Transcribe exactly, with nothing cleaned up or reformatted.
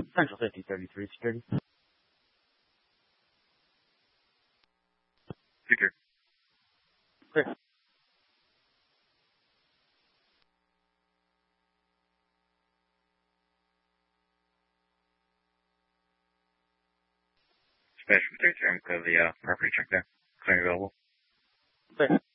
Central fifty thirty-three security. Secure. Clear. Special thirty-three, I'm clear the uh, property check there. Clearing available. Clear.